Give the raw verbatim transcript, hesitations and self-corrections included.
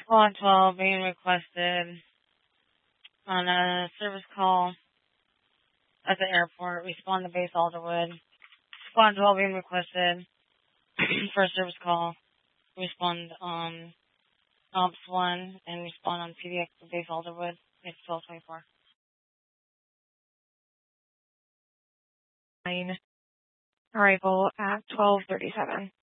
Squad twelve being requested on a service call at the airport. Respond to base Alderwood. Squad twelve being requested for a service call. Respond on Ops one and respond on P D X to base Alderwood. It's twelve twenty-four. Arrival at twelve thirty-seven.